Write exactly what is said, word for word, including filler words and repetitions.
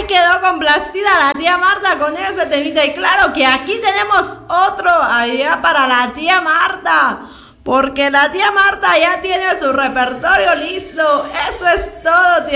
Ahí quedó complacida la tía Marta con ese temita. Y claro que aquí tenemos otro allá para la tía Marta. Porque la tía Marta ya tiene su repertorio listo. Eso es todo, tía.